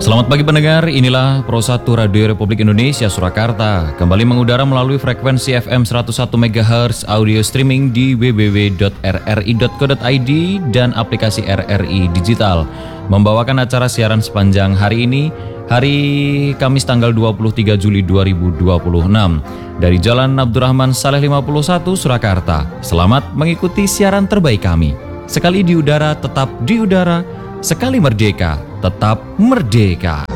Selamat pagi pendengar, inilah Pro 1 Radio Republik Indonesia Surakarta. Kembali mengudara melalui frekuensi FM 101 MHz, audio streaming di www.rri.co.id dan aplikasi RRI Digital. Membawakan acara siaran sepanjang hari ini, hari Kamis tanggal 23 Juli 2026. Dari Jalan Abdurrahman Saleh 51 Surakarta. Selamat mengikuti siaran terbaik kami. Sekali di udara, tetap di udara. Sekali merdeka, tetap merdeka.